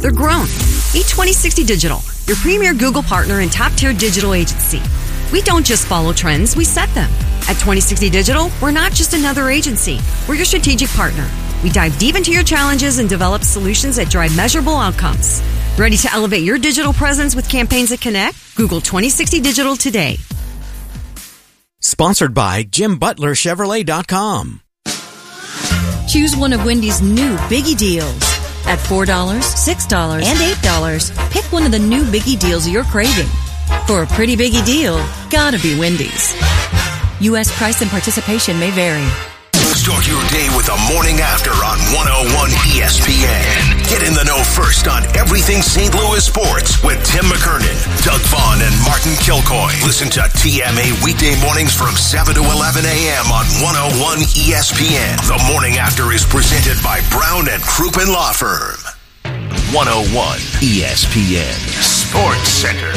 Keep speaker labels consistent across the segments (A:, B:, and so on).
A: they're grown. Meet 2060 Digital, your premier Google partner and top-tier digital agency. We don't just follow trends, we set them. At 2060 Digital, we're not just another agency. We're your strategic partner. We dive deep into your challenges and develop solutions that drive measurable outcomes. Ready to elevate your digital presence with campaigns that connect? Google 2060 Digital today.
B: Sponsored by JimButlerChevrolet.com.
C: Choose one of Wendy's new Biggie Deals. At $4, $6, and $8, pick one of the new Biggie Deals you're craving. For a pretty Biggie deal, gotta be Wendy's. U.S. price and participation may vary.
D: Start your day with the morning after on 101 ESPN. Get in the know first on everything St. Louis sports with Tim McKernan, Doug Vaughn, and Martin Kilcoy. Listen to TMA weekday mornings from 7 to 11 a.m. on 101 ESPN. The morning after is presented by Brown and Crouppen Law Firm. 101 ESPN Sports Center.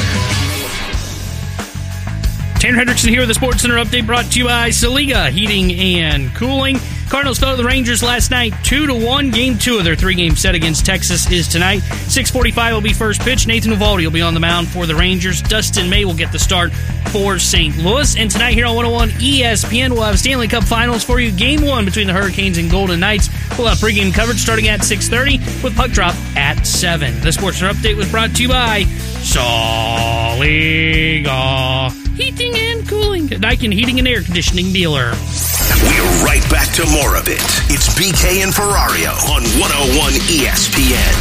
E: Tanner Hendrickson here with the Sports Center update brought to you by Saliga Heating and Cooling. Cardinals fell to the Rangers last night 2-1. Game 2 of their 3-game set against Texas is tonight. 6:45 will be first pitch. Nathan Eovaldi will be on the mound for the Rangers. Dustin May will get the start for St. Louis. And tonight here on 101 ESPN, we'll have Stanley Cup Finals for you. Game 1 between the Hurricanes and Golden Knights. We'll have pregame coverage starting at 6:30 with puck drop at 7. The Sports Center update was brought to you by Saliga Heating and Cooling, Daikin Heating and Air Conditioning dealer.
D: We're right back to more of it. It's BK and Ferrario on 101 ESPN.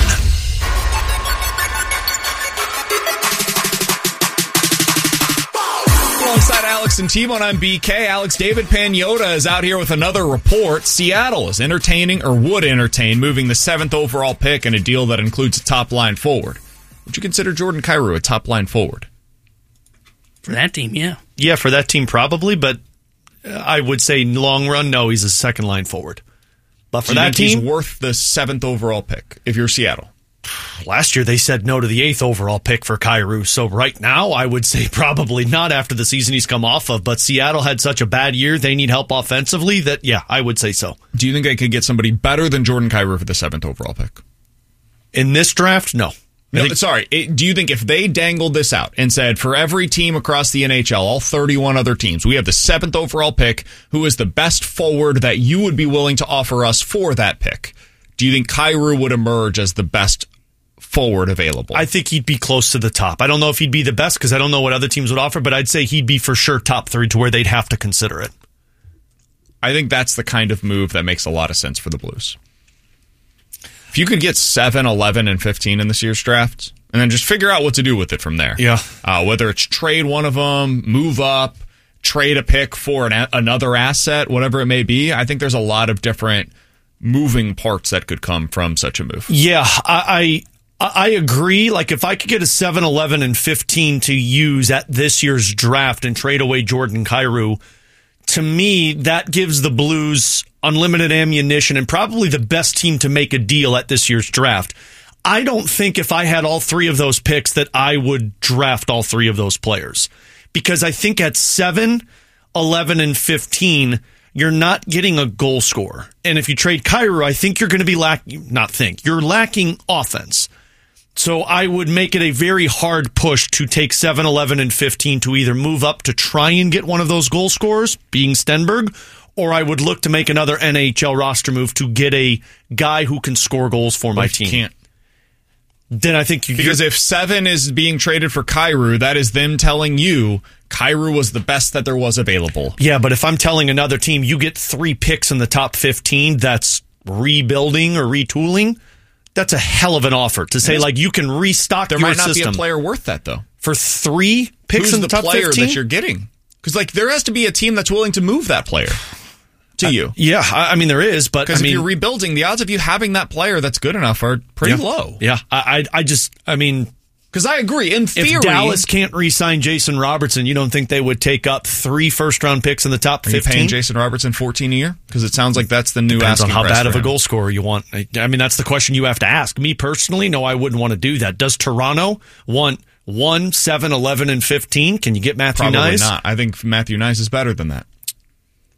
F: Alongside Alex and T-Bone, I'm BK. Alex, David Pagnotta is out here with another report. Seattle is entertaining, or would entertain, moving the 7th overall pick in a deal that includes a top-line forward. Would you consider Jordan Kyrou a top-line forward?
E: For that team, yeah.
G: Yeah, for that team probably, but I would say long run, no, he's a second-line forward. But for that team,
F: he's worth the 7th overall pick if you're Seattle.
G: Last year they said no to the 8th overall pick for Kyrou, so right now I would say probably not after the season he's come off of, but Seattle had such a bad year, they need help offensively that, yeah, I would say so.
F: Do you think they could get somebody better than Jordan Kyrou for the 7th overall pick?
G: In this draft, no.
F: No, sorry. Do you think if they dangled this out and said, for every team across the NHL, all 31 other teams, we have the 7th overall pick, who is the best forward that you would be willing to offer us for that pick? Do you think Kyrou would emerge as the best forward available?
G: I think he'd be close to the top. I don't know if he'd be the best because I don't know what other teams would offer, but I'd say he'd be for sure top 3 to where they'd have to consider it.
F: I think that's the kind of move that makes a lot of sense for the Blues. If you could get 7, 11, and 15 in this year's drafts, and then just figure out what to do with it from there.
G: Yeah.
F: Whether it's trade one of them, move up, trade a pick for another asset, whatever it may be, I think there's a lot of different moving parts that could come from such a move.
G: Yeah, I agree. Like, if I could get a 7, 11, and 15 to use at this year's draft and trade away Jordan Kyrou, to me, that gives the Blues unlimited ammunition and probably the best team to make a deal at this year's draft. I don't think if I had all 3 of those picks that I would draft all 3 of those players. Because I think at 7, 11, and 15, you're not getting a goal scorer. And if you trade Kyrou, I think you're going to be you're lacking offense. So I would make it a very hard push to take 7, 11, and 15 to either move up to try and get one of those goal scorers, being Stenberg, or I would look to make another NHL roster move to get a guy who can score goals for my team.
F: Can't.
G: Then I think
F: because if 7 is being traded for Kyrou, that is them telling you Kyrou was the best that there was available.
G: Yeah, but if I'm telling another team you get 3 picks in the top 15, that's rebuilding or retooling. That's a hell of an offer to say, like, you can restock your system.
F: There might not be a player worth that, though.
G: For 3 picks in the top 15?
F: Who's the player that you're getting? Because, like, there has to be a team that's willing to move that player to you.
G: Yeah, I mean, there is, but
F: because if you're rebuilding, the odds of you having that player that's good enough are pretty low.
G: Yeah, I mean...
F: Because I agree, in theory...
G: If Dallas can't re-sign Jason Robertson, you don't think they would take up 3 first-round picks in the top 15?
F: Are you paying Jason Robertson $14 a year? Because it sounds like that's the new
G: Depends
F: asking
G: on how
F: price
G: bad of
F: for
G: a
F: him.
G: goal scorer you want. I mean, that's the question you have to ask. Me personally, no, I wouldn't want to do that. Does Toronto want 1, 7, 11, and 15? Can you get Matthew Nyes?
F: Probably not. I think Matthew Nyes is better than that.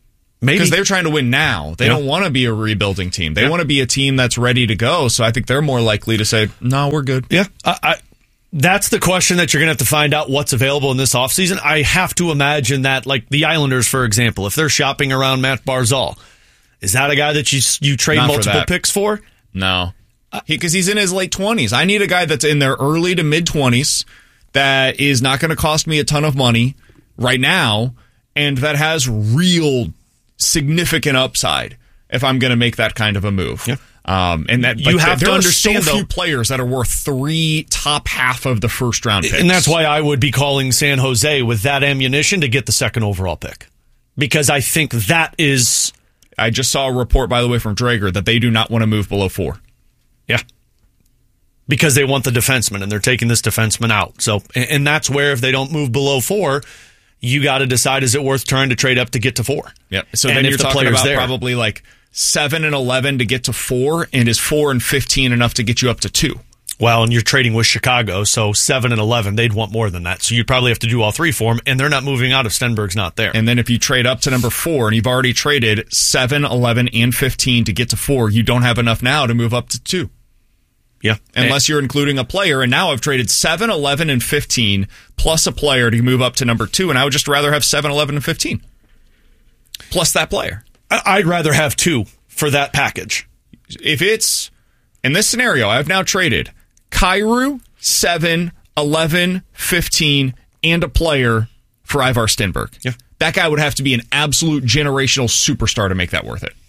G: Maybe.
F: Because they're trying to win now. They don't want to be a rebuilding team. They want to be a team that's ready to go. So I think they're more likely to say, no, we're good.
G: Yeah. That's the question that you're going to have to find out what's available in this offseason. I have to imagine that, like the Islanders, for example, if they're shopping around Matt Barzal, is that a guy that you trade multiple picks for?
F: No. Because he's in his late 20s. I need a guy that's in their early to mid 20s that is not going to cost me a ton of money right now and that has real significant upside if I'm going to make that kind of a move.
G: Yeah.
F: And that
G: you have to understand,
F: there are so few players that are worth 3 top half of the first round picks.
G: And that's why I would be calling San Jose with that ammunition to get the second overall pick. Because I think that is...
F: I just saw a report, by the way, from Drager that they do not want to move below 4.
G: Yeah. Because they want the defenseman, and they're taking this defenseman out. So, and that's where if they don't move below 4, you got to decide, is it worth trying to trade up to get to 4?
F: Yep. So then you're talking about probably like 7 and 11 to get to 4, and is 4 and 15 enough to get you up to 2?
G: Well, and you're trading with Chicago, so 7 and 11, they'd want more than that. So you'd probably have to do all 3 for them, and they're not moving out if Stenberg's not there.
F: And then if you trade up to number 4, and you've already traded 7, 11, and 15 to get to 4, you don't have enough now to move up to 2.
G: Yeah.
F: Unless you're including a player, and now I've traded 7, 11, and 15, plus a player to move up to number 2, and I would just rather have 7, 11, and 15. Plus that player.
G: I'd rather have 2 for that package.
F: If it's, in this scenario, I've now traded Kyrou, 7, 11, 15, and a player for Ivar Stenberg.
G: Yeah.
F: That guy would have to be an absolute generational superstar to make that worth it.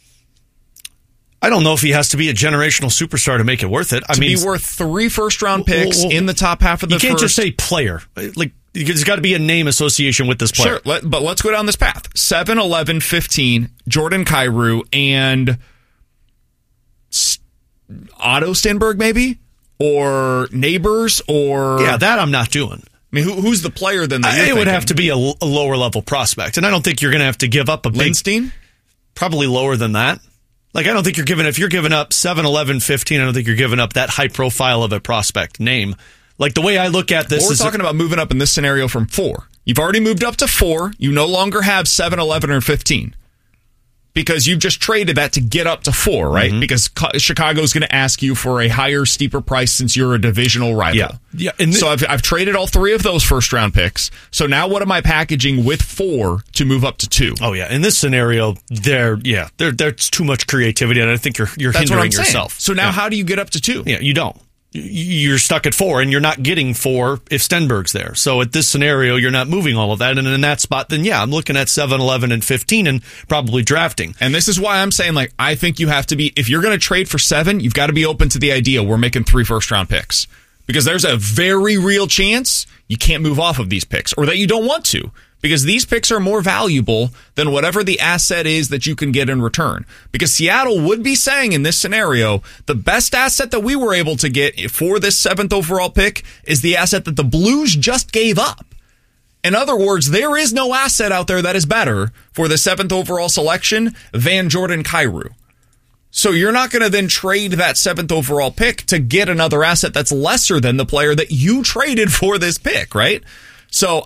G: I don't know if he has to be a generational superstar to make it worth it.
F: To be worth 3 first-round picks in the top half of the first.
G: You can't just say player. Like, there's got to be a name association with this player.
F: Sure, but let's go down this path. 7, 11, 15, Jordan Kyrou, and Otto Stenberg, maybe? Or Neighbors, or...
G: Yeah, that I'm not doing.
F: I mean, who's the player then that you're
G: thinking? It would have to be a lower-level prospect, and I don't think you're going to have to give up a big...
F: Lindstein?
G: Probably lower than that. Like, I don't think if you're giving up 7, 11, 15, I don't think you're giving up that high profile of a prospect name. Like, the way I look at this
F: we're talking about moving up in this scenario from 4. You've already moved up to 4. You no longer have 7, 11, or 15. Because you've just traded that to get up to 4, right? Mm-hmm. Because Chicago's going to ask you for a higher, steeper price since you're a divisional rival.
G: Yeah.
F: So I've traded all 3 of those first-round picks. So now what am I packaging with 4 to move up to 2?
G: Oh, yeah. In this scenario, there's too much creativity, and I think you're hindering yourself.
F: So now how do you get up to 2?
G: Yeah, you don't. You're stuck at 4, and you're not getting 4 if Stenberg's there. So at this scenario, you're not moving all of that. And in that spot, then I'm looking at 7, 11, and 15 and probably drafting.
F: And this is why I'm saying, like, I think you have to be, if you're going to trade for 7, you've got to be open to the idea we're making 3 first-round picks. Because there's a very real chance you can't move off of these picks, or that you don't want to. Because these picks are more valuable than whatever the asset is that you can get in return. Because Seattle would be saying in this scenario, the best asset that we were able to get for this 7th overall pick is the asset that the Blues just gave up. In other words, there is no asset out there that is better for the 7th overall selection than Jordan Kyrou. So you're not going to then trade that 7th overall pick to get another asset that's lesser than the player that you traded for this pick, right? So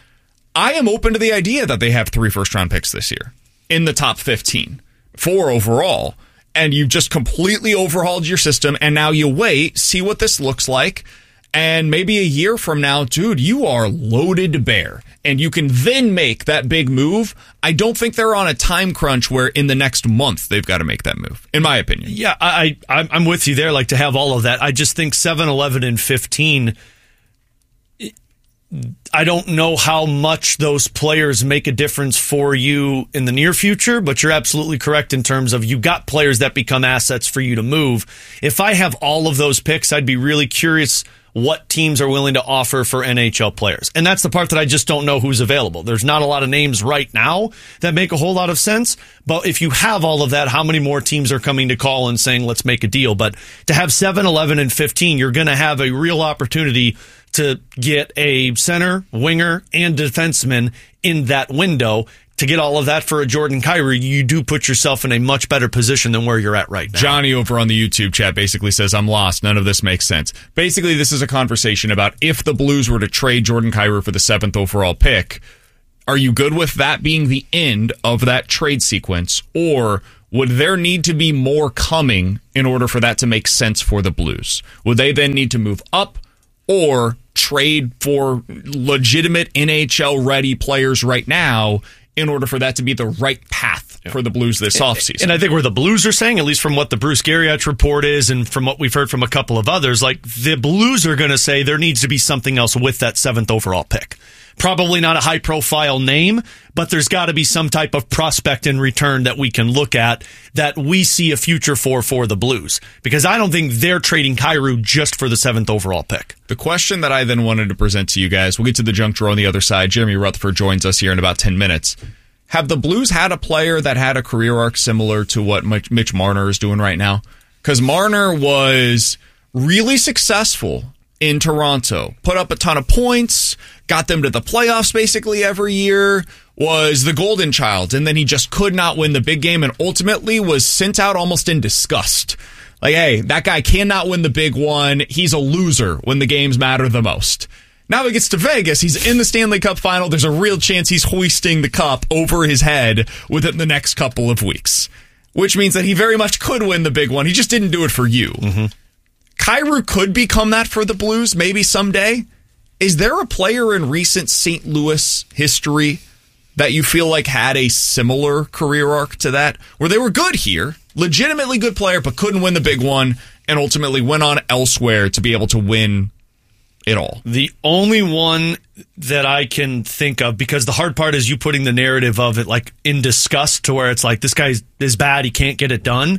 F: I am open to the idea that they have 3 first-round picks this year in the top 15, 4 overall, and you've just completely overhauled your system, and now you wait, see what this looks like, and maybe a year from now, dude, you are loaded to bear, and you can then make that big move. I don't think they're on a time crunch where in the next month they've got to make that move, in my opinion.
G: Yeah, I'm with you there, like to have all of that. I just think 7, 11, and 15... I don't know how much those players make a difference for you in the near future, but you're absolutely correct in terms of you got players that become assets for you to move. If I have all of those picks, I'd be really curious what teams are willing to offer for NHL players. And that's the part that I just don't know who's available. There's not a lot of names right now that make a whole lot of sense. But if you have all of that, how many more teams are coming to call and saying, let's make a deal? But to have 7, 11, and 15, you're going to have a real opportunity to get a center, winger, and defenseman in that window. To get all of that for a Jordan Kyrou, you do put yourself in a much better position than where you're at right now.
F: Johnny over on the YouTube chat basically says, I'm lost. None of this makes sense. Basically, this is a conversation about if the Blues were to trade Jordan Kyrou for the 7th overall pick, Are you good with that being the end of that trade sequence, or would there need to be more coming in order for that to make sense for the Blues? Would they then need to move up or trade for legitimate NHL-ready players right now in order for that to be the right path for the Blues this offseason?
G: And I think where the Blues are saying, at least from what the Bruce Garriott report is and from what we've heard from a couple of others, like the Blues are going to say there needs to be something else with that 7th overall pick. Probably not a high-profile name, but there's got to be some type of prospect in return that we can look at that we see a future for the Blues. Because I don't think they're trading Kyrou just for the 7th overall pick.
F: The question that I then wanted to present to you guys, we'll get to the junk drawer on the other side. Jeremy Rutherford joins us here in about 10 minutes. Have the Blues had a player that had a career arc similar to what Mitch Marner is doing right now? Because Marner was really successful in Toronto, put up a ton of points, got them to the playoffs basically every year, was the golden child, and then he just could not win the big game and ultimately was sent out almost in disgust. Like, hey, that guy cannot win the big one. He's a loser when the games matter the most. Now he gets to Vegas. He's in the Stanley Cup final. There's a real chance he's hoisting the cup over his head within the next couple of weeks, which means that he very much could win the big one. He just didn't do it for you. Mm-hmm. Kyrou could become that for the Blues maybe someday. Is there a player in recent St. Louis history that you feel like had a similar career arc to that, where they were good here, legitimately good player, but couldn't win the big one, and ultimately went on elsewhere to be able to win it all?
G: The only one that I can think of, because the hard part is you putting the narrative of it like in disgust to where it's like, this guy is bad, he can't get it done.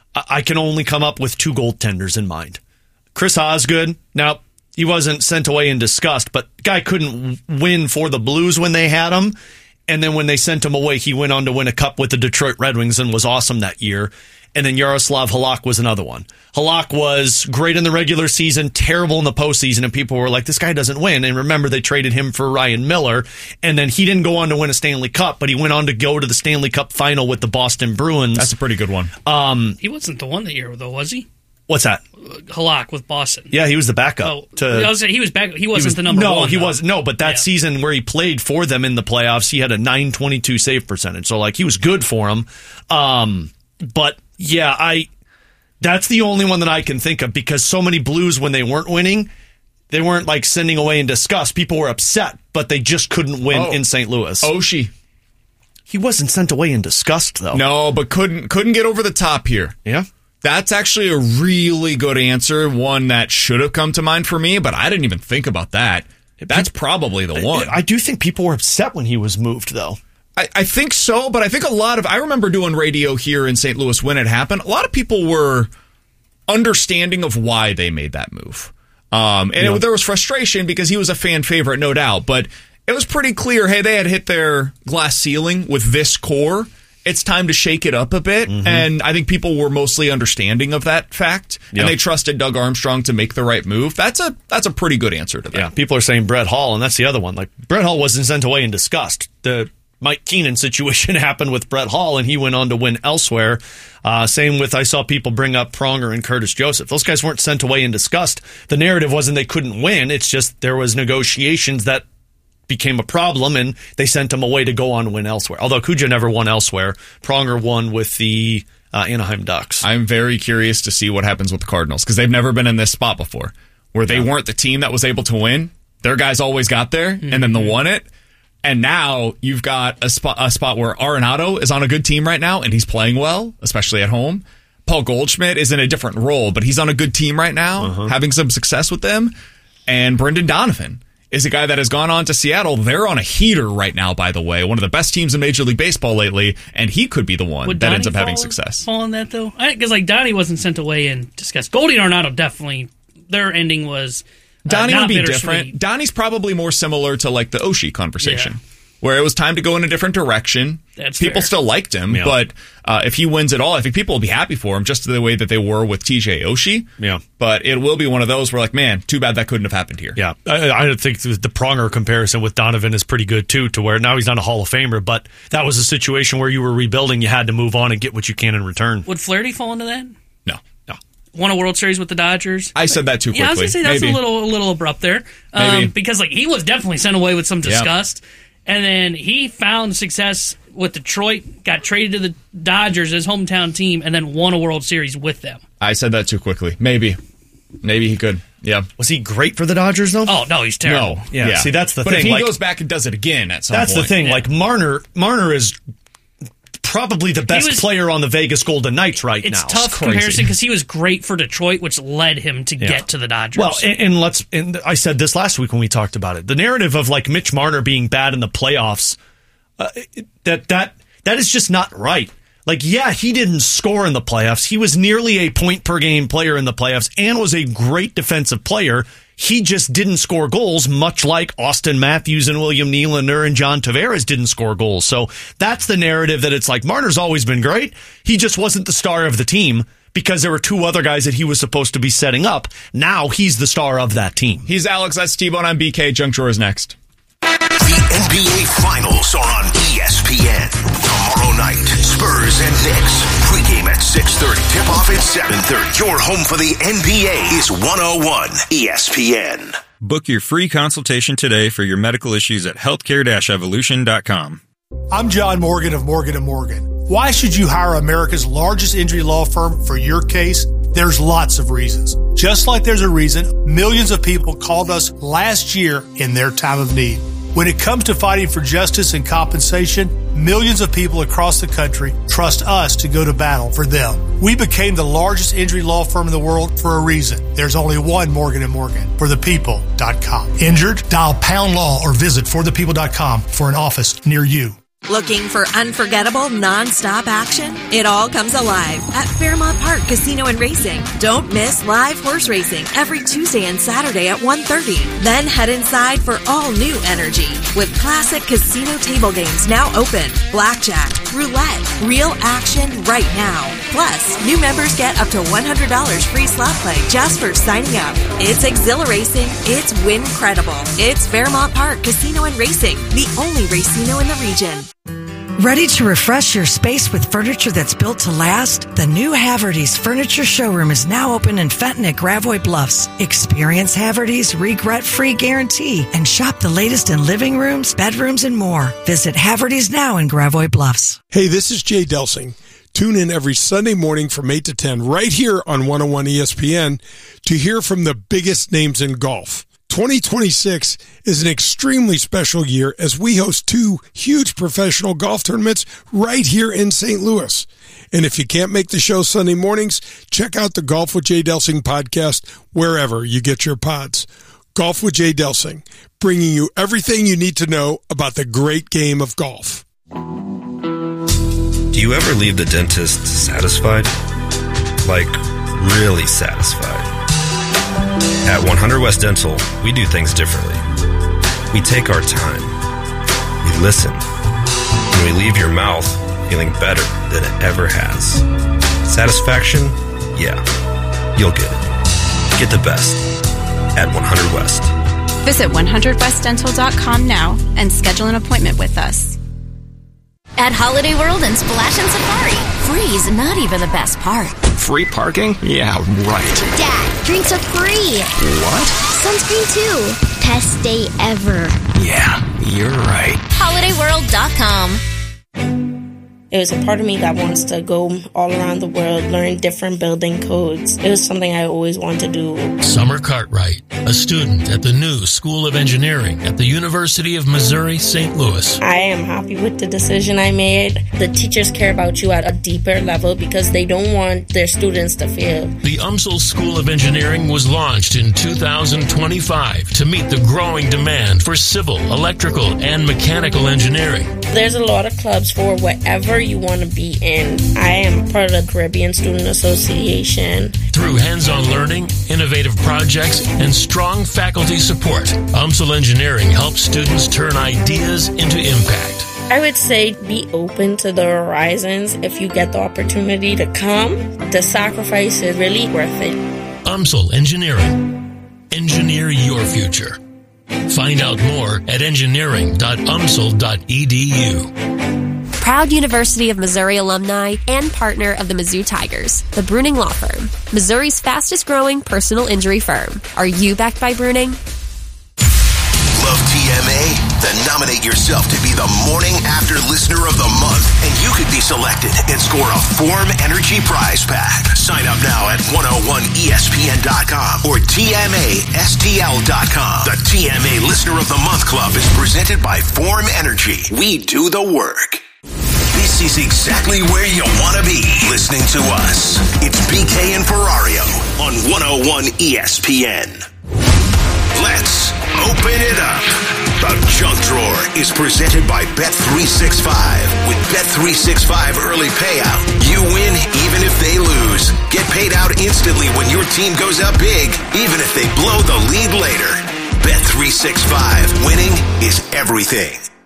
G: I can only come up with 2 goaltenders in mind. Chris Osgood, now he wasn't sent away in disgust, but the guy couldn't win for the Blues when they had him. And then when they sent him away, he went on to win a cup with the Detroit Red Wings and was awesome that year. And then Yaroslav Halak was another one. Halak was great in the regular season, terrible in the postseason, and people were like, this guy doesn't win. And remember, they traded him for Ryan Miller, and then he didn't go on to win a Stanley Cup, but he went on to go to the Stanley Cup final with the Boston Bruins.
F: That's a pretty good one.
E: He wasn't the one that year, though, was he?
G: What's that?
E: Halak with Boston.
G: Yeah, he was the backup.
E: He was back. He wasn't the number one.
G: No, he wasn't. No, but that season where he played for them in the playoffs, he had a .922 save percentage. So, like, he was good for him. But yeah, that's the only one that I can think of, because so many Blues, when they weren't winning, they weren't like sending away in disgust. People were upset, but they just couldn't win in St. Louis.
F: Oshie.
G: He wasn't sent away in disgust, though.
F: No, but couldn't get over the top here.
G: Yeah.
F: That's actually a really good answer, one that should have come to mind for me, but I didn't even think about that. That's probably the one.
G: I do think people were upset when he was moved, though.
F: I think so, but I think I remember doing radio here in St. Louis when it happened. A lot of people were understanding of why they made that move. There was frustration because he was a fan favorite, no doubt, but it was pretty clear, hey, they had hit their glass ceiling with this core. It's time to shake it up a bit, and I think people were mostly understanding of that fact, and they trusted Doug Armstrong to make the right move. That's a pretty good answer to that.
G: Yeah, people are saying Brett Hull, and that's the other one. Like, Brett Hull wasn't sent away in disgust. The Mike Keenan situation happened with Brett Hull, and he went on to win elsewhere. Same with, I saw people bring up Pronger and Curtis Joseph. Those guys weren't sent away in disgust. The narrative wasn't they couldn't win. It's just there was negotiations that became a problem, and they sent him away to go on to win elsewhere. Although Kuja never won elsewhere. Pronger won with the Anaheim Ducks.
F: I'm very curious to see what happens with the Cardinals, because they've never been in this spot before, where they weren't the team that was able to win. Their guys always got there, and then they won it. And now you've got a spot where Arenado is on a good team right now, and he's playing well, especially at home. Paul Goldschmidt is in a different role, but he's on a good team right now, having some success with them. And Brendan Donovan is a guy that has gone on to Seattle. They're on a heater right now, by the way. One of the best teams in Major League Baseball lately, and he could be the one that ends up having success.
E: Fall on that, though? Because, Donnie wasn't sent away in disgust. Goldie and Arenado definitely, their ending was
F: Donnie would be different.
E: Sweet.
F: Donnie's probably more similar to, like, the Oshie conversation, where it was time to go in a different direction. People still liked him, but if he wins it all, I think people will be happy for him, just the way that they were with TJ Oshie.
G: Yeah.
F: But it will be one of those where, like, man, too bad that couldn't have happened here.
G: Yeah. I think the Pronger comparison with Donovan is pretty good, too, to where now he's not a Hall of Famer, but that was a situation where you were rebuilding, you had to move on and get what you can in return.
E: Would Flaherty fall into that?
F: No.
E: Won a World Series with the Dodgers.
F: I said that too quickly.
E: Yeah, I was going to say that's a little abrupt there. Because, he was definitely sent away with some disgust. And then he found success with Detroit, got traded to the Dodgers, his hometown team, and then won a World Series with them.
F: I said that too quickly. Maybe he could. Yeah.
G: Was he great for the Dodgers, though?
E: Oh, no, he's terrible.
G: No. Yeah. See, that's the thing.
F: But if he goes back and does it again at some point.
G: That's the thing.
E: Yeah.
G: Like, Marner is probably the best player on the Vegas Golden Knights right now.
E: It's tough comparison because he was great for Detroit, which led him to get to the Dodgers.
G: Well, and I said this last week when we talked about it. The narrative of like Mitch Marner being bad in the playoffs, that is just not right. Like, yeah, he didn't score in the playoffs. He was nearly a point per game player in the playoffs and was a great defensive player. He just didn't score goals, much like Austin Matthews and William Nylander and John Tavares didn't score goals. So that's the narrative that it's like Marner's always been great. He just wasn't the star of the team because there were two other guys that he was supposed to be setting up. Now he's the star of that team.
F: He's Alex. That's T-Bone. I'm BK. Junk Drawer is next.
D: The NBA Finals are on ESPN. Tomorrow night, Spurs and Knicks. Pregame at 6:30. Tip-off at 7:30. Your home for the NBA is 101 ESPN.
H: Book your free consultation today for your medical issues at healthcare-evolution.com.
I: I'm John Morgan of Morgan & Morgan. Why should you hire America's largest injury law firm for your case? There's lots of reasons. Just like there's a reason millions of people called us last year in their time of need. When it comes to fighting for justice and compensation, millions of people across the country trust us to go to battle for them. We became the largest injury law firm in the world for a reason. There's only one Morgan & Morgan, forthepeople.com. Injured? Dial pound law or visit forthepeople.com for an office near you.
J: Looking for unforgettable, non-stop action? It all comes alive at Fairmont Park Casino and Racing. Don't miss live horse racing every Tuesday and Saturday at 1:30. Then head inside for all new energy with classic casino table games now open, blackjack, roulette, real action right now. Plus, new members get up to $100 free slot play just for signing up. It's exhilarating. It's win-credible. It's Fairmont Park Casino and Racing, the only racino in the region.
K: Ready to refresh your space with furniture that's built to last? The new Haverty's Furniture Showroom is now open in Fenton at Gravois Bluffs. Experience Haverty's regret-free guarantee and shop the latest in living rooms, bedrooms, and more. Visit Haverty's now in Gravois Bluffs.
L: Hey, this is Jay Delsing. Tune in every Sunday morning from 8 to 10 right here on 101 ESPN to hear from the biggest names in golf. 2026 is an extremely special year as we host two huge professional golf tournaments right here in St. Louis. And if you can't make the show Sunday mornings, check out the Golf with Jay Delsing podcast wherever you get your pods. Golf with Jay Delsing, bringing you everything you need to know about the great game of golf.
M: Do you ever leave the dentist satisfied? Like, really satisfied? At 100 West Dental, we do things differently. We take our time. We listen. And we leave your mouth feeling better than it ever has. Satisfaction? Yeah. You'll get it. Get the best at 100 West.
N: Visit 100westdental.com now and schedule an appointment with us.
O: At Holiday World and Splash and Safari, free is not even the best part.
P: Free parking? Yeah, right.
O: Dad, drinks are free.
P: What?
O: Sunscreen too. Best day ever.
P: Yeah, you're right.
O: HolidayWorld.com.
Q: There's a part of me that wants to go all around the world, learn different building codes. It was something I always wanted to do.
R: Summer Cartwright, a student at the new School of Engineering at the University of Missouri, St. Louis.
Q: I am happy with the decision I made. The teachers care about you at a deeper level because they don't want their students to fail.
R: The UMSL School of Engineering was launched in 2025 to meet the growing demand for civil, electrical, and mechanical engineering.
Q: There's a lot of clubs for whatever you want to be in. I am part of the Caribbean Student Association.
R: Through hands-on learning, innovative projects, and strong faculty support, UMSL Engineering helps students turn ideas into impact.
Q: I would say be open to the horizons. If you get the opportunity to come, the sacrifice is really worth it.
R: UMSL Engineering. Engineer your future. Find out more at engineering.umsl.edu.
S: Proud University of Missouri alumni and partner of the Mizzou Tigers, the Bruning Law Firm, Missouri's fastest growing personal injury firm. Are you backed by Bruning?
D: Love TMA? Then nominate yourself to be the Morning After Listener of the Month, and you could be selected and score a Form Energy prize pack. Sign up now at 101ESPN.com or TMASTL.com. The TMA Listener of the Month Club is presented by Form Energy. We do the work. This is exactly where you want to be, listening to us. It's BK and Ferrario on 101 ESPN. Let's open it up. The Junk Drawer is presented by Bet365. With Bet365 early payout, you win even if they lose. Get paid out instantly when your team goes up big, even if they blow the lead later. Bet365. Winning is everything.